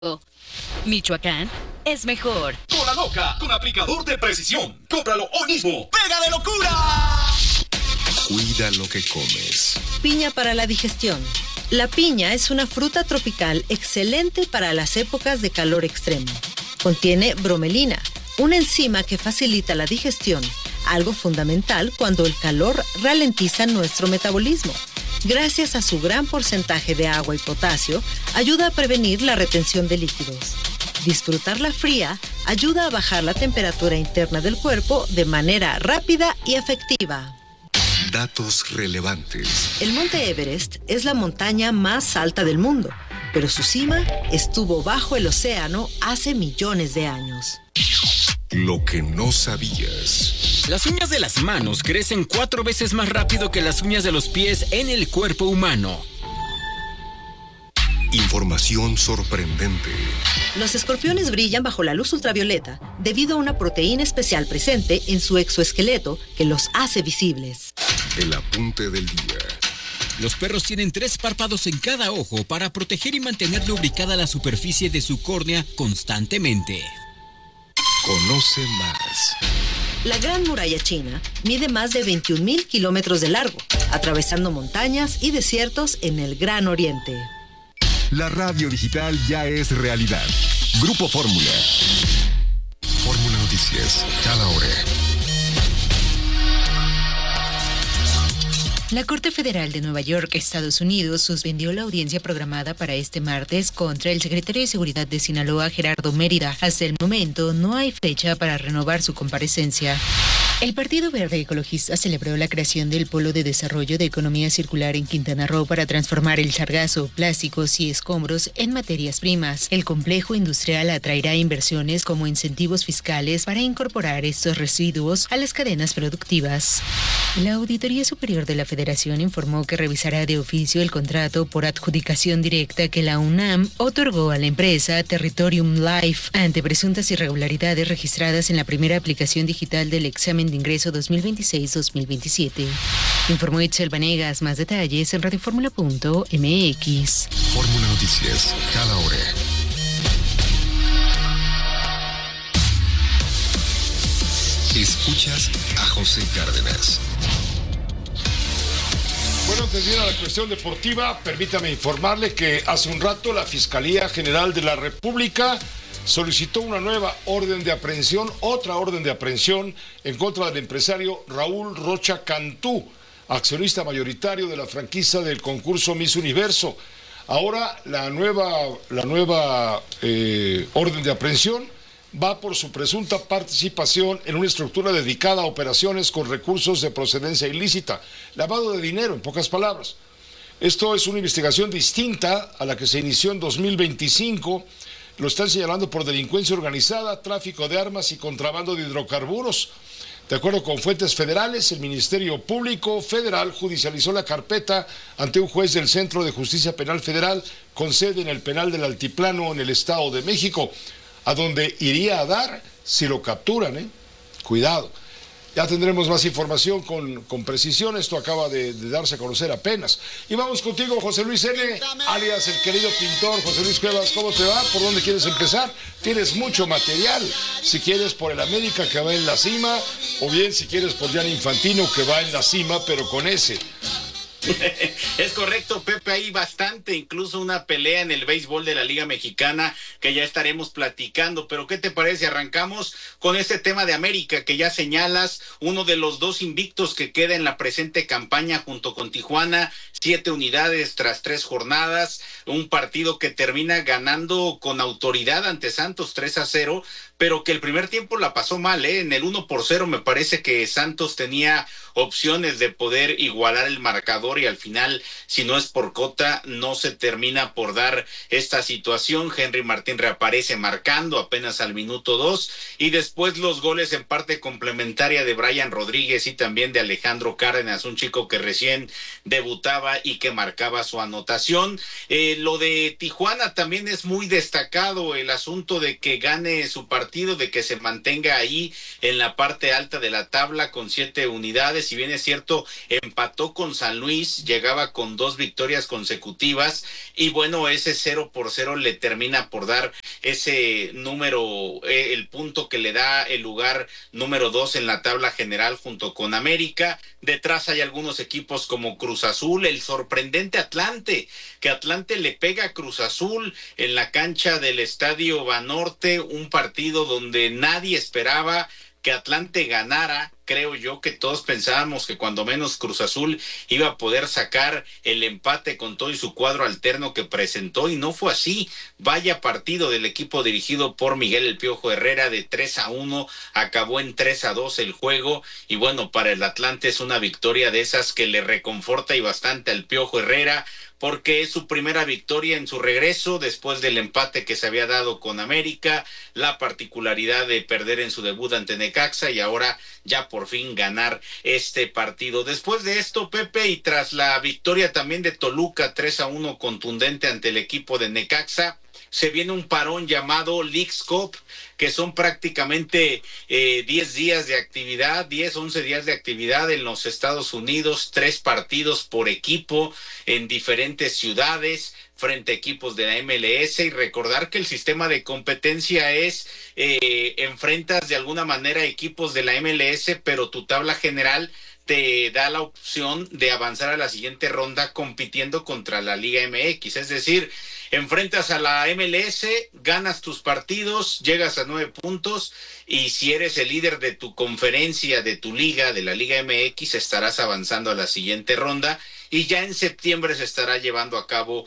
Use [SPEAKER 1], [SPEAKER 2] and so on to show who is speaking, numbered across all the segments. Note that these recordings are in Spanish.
[SPEAKER 1] Michoacán es mejor.
[SPEAKER 2] Cola Loca, con aplicador de precisión. Cómpralo hoy mismo. ¡Pega de locura!
[SPEAKER 3] Cuida lo que comes.
[SPEAKER 4] Piña para la digestión. La piña es una fruta tropical excelente para las épocas de calor extremo. Contiene bromelina, una enzima que facilita la digestión, algo fundamental cuando el calor ralentiza nuestro metabolismo. Gracias a su gran porcentaje de agua y potasio, ayuda a prevenir la retención de líquidos. Disfrutarla fría ayuda a bajar la temperatura interna del cuerpo de manera rápida y efectiva.
[SPEAKER 3] Datos relevantes.
[SPEAKER 4] El Monte Everest es la montaña más alta del mundo, pero su cima estuvo bajo el océano hace millones de años.
[SPEAKER 3] Lo que no sabías.
[SPEAKER 5] Las uñas de las manos crecen 4 veces más rápido que las uñas de los pies en el cuerpo humano.
[SPEAKER 3] Información sorprendente.
[SPEAKER 4] Los escorpiones brillan bajo la luz ultravioleta debido a una proteína especial presente en su exoesqueleto que los hace visibles.
[SPEAKER 3] El apunte del día.
[SPEAKER 5] Los perros tienen 3 párpados en cada ojo para proteger y mantener lubricada la superficie de su córnea constantemente.
[SPEAKER 3] Conoce más.
[SPEAKER 4] La Gran Muralla China mide más de 21,000 kilómetros de largo, atravesando montañas y desiertos en el Gran Oriente.
[SPEAKER 6] La radio digital ya es realidad. Grupo Fórmula.
[SPEAKER 3] Fórmula Noticias, cada hora.
[SPEAKER 7] La Corte Federal de Nueva York, Estados Unidos, suspendió la audiencia programada para este martes contra el secretario de Seguridad de Sinaloa, Gerardo Mérida. Hasta el momento no hay fecha para renovar su comparecencia. El Partido Verde Ecologista celebró la creación del Polo de Desarrollo de Economía Circular en Quintana Roo para transformar el sargazo, plásticos y escombros en materias primas. El complejo industrial atraerá inversiones como incentivos fiscales para incorporar estos residuos a las cadenas productivas. La Auditoría Superior de la Federación informó que revisará de oficio el contrato por adjudicación directa que la UNAM otorgó a la empresa Territorium Life ante presuntas irregularidades registradas en la primera aplicación digital del examen de ingreso 2026-2027. Informó Itzel Vanegas. Más detalles en radioformula.mx.
[SPEAKER 3] Fórmula Noticias, cada hora. Escuchas a José Cárdenas.
[SPEAKER 8] Bueno, antes de ir a la cuestión deportiva, permítame informarle que hace un rato la Fiscalía General de la República solicitó una nueva orden de aprehensión, otra orden de aprehensión en contra del empresario Raúl Rocha Cantú, accionista mayoritario de la franquicia del concurso Miss Universo. Ahora la nueva orden de aprehensión va por su presunta participación en una estructura dedicada a operaciones con recursos de procedencia ilícita, lavado de dinero, en pocas palabras. Esto es una investigación distinta a la que se inició en 2025. Lo están señalando por delincuencia organizada, tráfico de armas y contrabando de hidrocarburos. De acuerdo con fuentes federales, el Ministerio Público Federal judicializó la carpeta ante un juez del Centro de Justicia Penal Federal con sede en el Penal del Altiplano en el Estado de México, a donde iría a dar si lo capturan, Cuidado. Ya tendremos más información con precisión. Esto acaba de darse a conocer apenas. Y vamos contigo, José Luis N., alias el querido pintor. José Luis Cuevas, ¿cómo te va? ¿Por dónde quieres empezar? Tienes mucho material. Si quieres por el América, que va en la cima, o bien si quieres por Gianni Infantino, que va en la cima, pero con ese.
[SPEAKER 9] Es correcto, Pepe, hay bastante, incluso una pelea en el béisbol de la Liga Mexicana que ya estaremos platicando, pero ¿qué te parece? Arrancamos con este tema de América que ya señalas, uno de los 2 invictos que queda en la presente campaña junto con Tijuana, 7 unidades tras 3 jornadas, un partido que termina ganando con autoridad ante Santos 3-0, pero que el primer tiempo la pasó mal, En el 1-0 me parece que Santos tenía opciones de poder igualar el marcador y al final, si no es por Cota, no se termina por dar esta situación. Henry Martín reaparece marcando apenas al minuto 2 y después los goles en parte complementaria de Brian Rodríguez y también de Alejandro Cárdenas, un chico que recién debutaba y que marcaba su anotación. Lo de Tijuana también es muy destacado, el asunto de que gane su partido, de que se mantenga ahí en la parte alta de la tabla con 7 unidades. Si bien es cierto, empató con San Luis Betis llegaba con 2 victorias consecutivas y bueno, ese 0-0 le termina por dar ese número, el punto que le da el lugar número 2 en la tabla general junto con América. Detrás hay algunos equipos como Cruz Azul, el sorprendente Atlante, que Atlante le pega a Cruz Azul en la cancha del Estadio Banorte, un partido donde nadie esperaba que Atlante ganara. Creo yo que todos pensábamos que cuando menos Cruz Azul iba a poder sacar el empate con todo y su cuadro alterno que presentó, y no fue así. Vaya partido del equipo dirigido por Miguel El Piojo Herrera, de 3-1, acabó en 3-2 el juego, y bueno, para el Atlante es una victoria de esas que le reconforta y bastante al Piojo Herrera, porque es su primera victoria en su regreso después del empate que se había dado con América, la particularidad de perder en su debut ante Necaxa y ahora ya por fin ganar este partido. Después de esto, Pepe, y tras la victoria también de Toluca 3-1 contundente ante el equipo de Necaxa, se viene un parón llamado Leagues Cup, que son prácticamente 10 días de actividad, 11 días de actividad en los Estados Unidos, 3 partidos por equipo en diferentes ciudades frente a equipos de la MLS, y recordar que el sistema de competencia es enfrentas de alguna manera equipos de la MLS, pero tu tabla general te da la opción de avanzar a la siguiente ronda compitiendo contra la Liga MX, es decir, enfrentas a la MLS, ganas tus partidos, llegas a 9 puntos, y si eres el líder de tu conferencia, de tu liga, de la Liga MX, estarás avanzando a la siguiente ronda, y ya en septiembre se estará llevando a cabo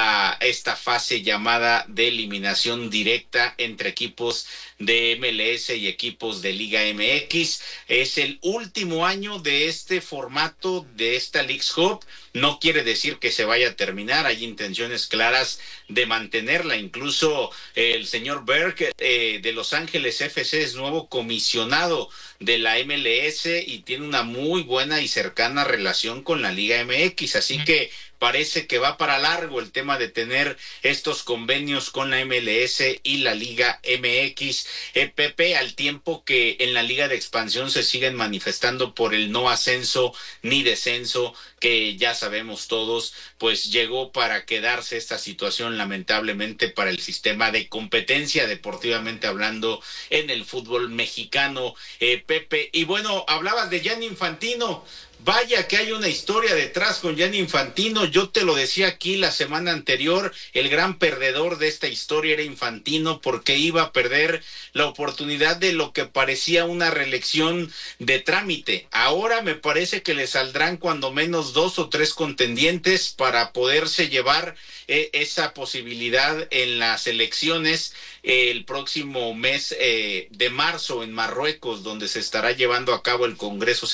[SPEAKER 9] esta fase llamada de eliminación directa entre equipos de MLS y equipos de Liga MX. Es el último año de este formato, de esta Leagues Cup. No quiere decir que se vaya a terminar, hay intenciones claras de mantenerla. Incluso el señor Berg de Los Ángeles FC es nuevo comisionado de la MLS y tiene una muy buena y cercana relación con la Liga MX, así que parece que va para largo el tema de tener estos convenios con la MLS y la Liga MX, Pepe, al tiempo que en la Liga de Expansión se siguen manifestando por el no ascenso ni descenso, que ya sabemos todos, pues llegó para quedarse esta situación lamentablemente para el sistema de competencia deportivamente hablando en el fútbol mexicano, Pepe. Y bueno, hablabas de Gianni Infantino. Vaya que hay una historia detrás con Gianni Infantino. Yo te lo decía aquí la semana anterior, el gran perdedor de esta historia era Infantino, porque iba a perder la oportunidad de lo que parecía una reelección de trámite. Ahora me parece que le saldrán cuando menos 2 o 3 contendientes para poderse llevar esa posibilidad en las elecciones el próximo mes de marzo en Marruecos, donde se estará llevando a cabo el Congreso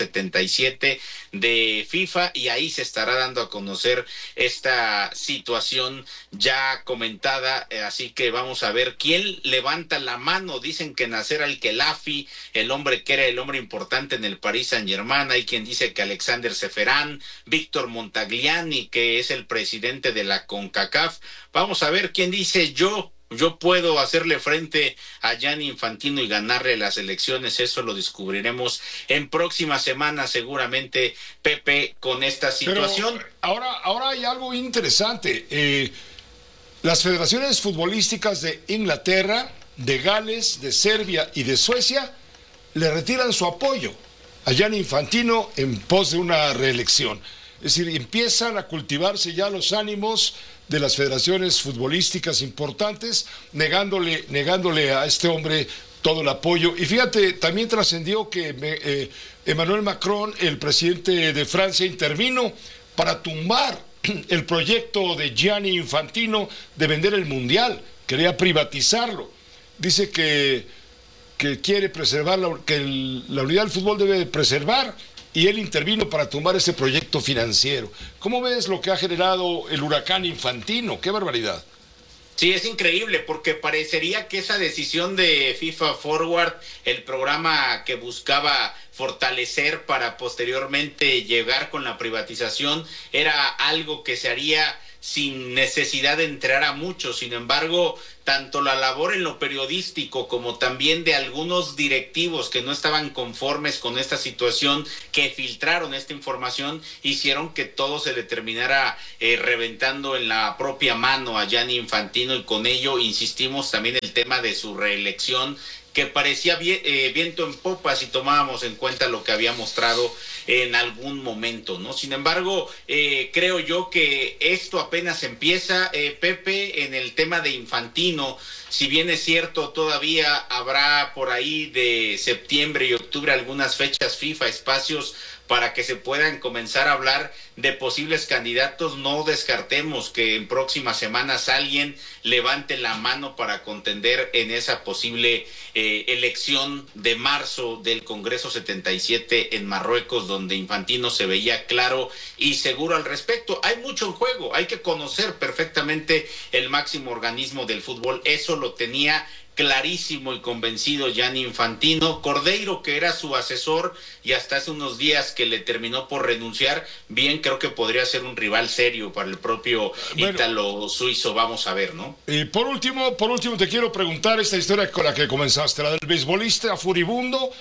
[SPEAKER 9] 77 de FIFA, y ahí se estará dando a conocer esta situación ya comentada, así que vamos a ver quién levanta la mano. Dicen que Nasser Al-Khelaifi, el hombre que era el hombre importante en el Paris Saint-Germain, hay quien dice que Alexander Seferán, Víctor Montagliani, que es el presidente de la CONCACAF. Vamos a ver quién dice yo puedo hacerle frente a Gianni Infantino y ganarle las elecciones. Eso lo descubriremos en próximas semanas seguramente, Pepe, con esta situación.
[SPEAKER 8] Pero ahora hay algo interesante. Las federaciones futbolísticas de Inglaterra, de Gales, de Serbia y de Suecia le retiran su apoyo a Gianni Infantino en pos de una reelección. Es decir, empiezan a cultivarse ya los ánimos de las federaciones futbolísticas importantes, negándole a este hombre todo el apoyo. Y fíjate, también trascendió que Emmanuel Macron, el presidente de Francia, intervino para tumbar el proyecto de Gianni Infantino de vender el Mundial. Quería privatizarlo. Dice que quiere preservar, que la unidad del fútbol debe preservar, y él intervino para tumbar ese proyecto financiero. ¿Cómo ves lo que ha generado el huracán Infantino? ¡Qué barbaridad!
[SPEAKER 9] Sí, es increíble, porque parecería que esa decisión de FIFA Forward, el programa que buscaba fortalecer para posteriormente llegar con la privatización, era algo que se haría sin necesidad de entrar a mucho. Sin embargo, tanto la labor en lo periodístico como también de algunos directivos que no estaban conformes con esta situación, que filtraron esta información, hicieron que todo se le terminara reventando en la propia mano a Gianni Infantino, y con ello insistimos también el tema de su reelección, que parecía viento en popa si tomábamos en cuenta lo que había mostrado en algún momento, ¿no? Sin embargo, creo yo que esto apenas empieza, Pepe, en el tema de Infantino. Si bien es cierto, todavía habrá por ahí de septiembre y octubre algunas fechas FIFA, espacios para que se puedan comenzar a hablar de posibles candidatos. No descartemos que en próximas semanas alguien levante la mano para contender en esa posible elección de marzo del Congreso 77 en Marruecos, donde Infantino se veía claro y seguro al respecto. Hay mucho en juego, hay que conocer perfectamente el máximo organismo del fútbol. Eso lo tenía clarísimo y convencido Gianni Infantino. Cordeiro, que era su asesor y hasta hace unos días que le terminó por renunciar, bien, creo que podría ser un rival serio para el propio ítalo suizo. Vamos a ver, ¿no?
[SPEAKER 8] Y por último te quiero preguntar esta historia con la que comenzaste, la del beisbolista furibundo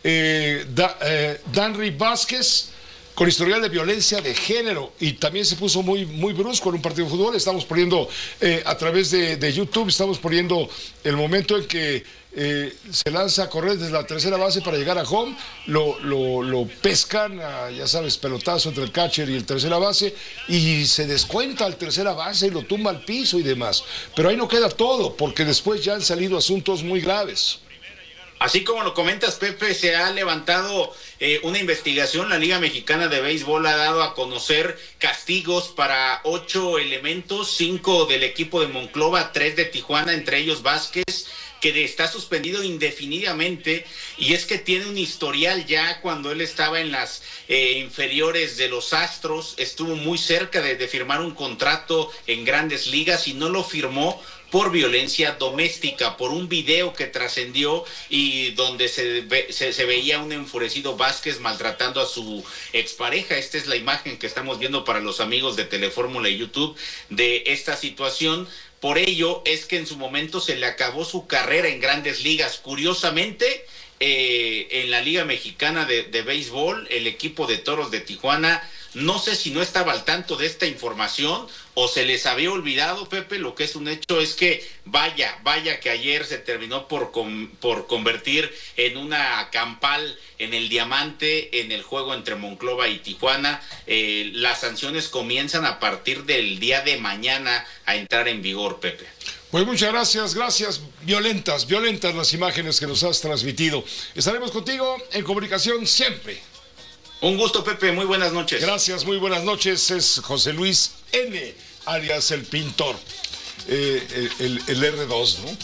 [SPEAKER 8] Danry Vázquez, con historial de violencia de género, y también se puso muy brusco en un partido de fútbol. Estamos poniendo a través de YouTube, estamos poniendo el momento en que se lanza a correr desde la tercera base para llegar a home, lo pescan, ya sabes, pelotazo entre el catcher y el tercera base, y se descuenta al tercera base y lo tumba al piso y demás. Pero ahí no queda todo, porque después ya han salido asuntos muy graves.
[SPEAKER 9] Así como lo comentas, Pepe, se ha levantado una investigación. La Liga Mexicana de Béisbol ha dado a conocer castigos para 8 elementos, 5 del equipo de Monclova, 3 de Tijuana, entre ellos Vázquez, que está suspendido indefinidamente, y es que tiene un historial ya. Cuando él estaba en las inferiores de los Astros, estuvo muy cerca de firmar un contrato en Grandes Ligas y no lo firmó por violencia doméstica, por un video que trascendió y donde se veía un enfurecido Vázquez maltratando a su expareja. Esta es la imagen que estamos viendo para los amigos de Telefórmula y YouTube de esta situación. Por ello es que en su momento se le acabó su carrera en Grandes Ligas. Curiosamente, en la Liga Mexicana de Béisbol, el equipo de Toros de Tijuana, no sé si no estaba al tanto de esta información o se les había olvidado, Pepe. Lo que es un hecho es que vaya que ayer se terminó por convertir en una campal en el diamante en el juego entre Monclova y Tijuana. Las sanciones comienzan a partir del día de mañana a entrar en vigor, Pepe.
[SPEAKER 8] Pues muchas gracias. Violentas las imágenes que nos has transmitido. Estaremos contigo en comunicación siempre.
[SPEAKER 9] Un gusto, Pepe, muy buenas noches.
[SPEAKER 8] Gracias, muy buenas noches. Es José Luis N., alias el pintor. El R2, ¿no?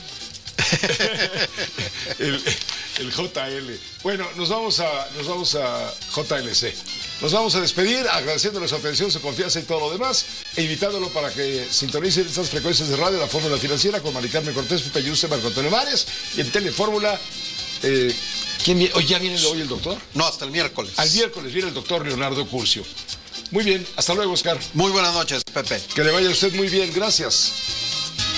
[SPEAKER 8] el JL. Bueno, nos vamos a JLC. Nos vamos a despedir agradeciéndole su atención, su confianza y todo lo demás, e invitándolo para que sintonicen estas frecuencias de radio, la Fórmula Financiera, con Mari Carmen Cortés, Pepe Yuse, Marco Antonio Mares, y en Telefórmula. ¿Ya viene hoy el doctor?
[SPEAKER 10] No, hasta el miércoles.
[SPEAKER 8] Al miércoles viene el doctor Leonardo Curcio. Muy bien, hasta luego, Oscar.
[SPEAKER 10] Muy buenas noches, Pepe.
[SPEAKER 8] Que le vaya a usted muy bien, gracias.